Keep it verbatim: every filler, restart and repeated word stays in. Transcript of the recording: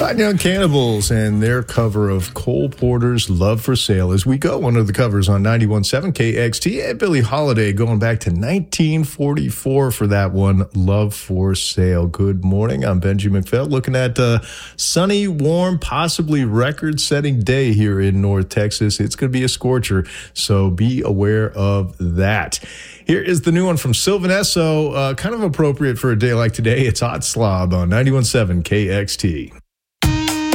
Fine Young Cannibals and their cover of Cole Porter's Love for Sale as we go. One of the covers on ninety-one point seven K X T, and Billie Holiday going back to nineteen forty-four for that one, Love for Sale. Good morning. I'm Benji McPhail looking at a sunny, warm, possibly record-setting day here in North Texas. It's going to be a scorcher, so be aware of that. Here is the new one from Sylvan Esso, uh, kind of appropriate for a day like today. It's Hot Slob on ninety-one point seven K X T.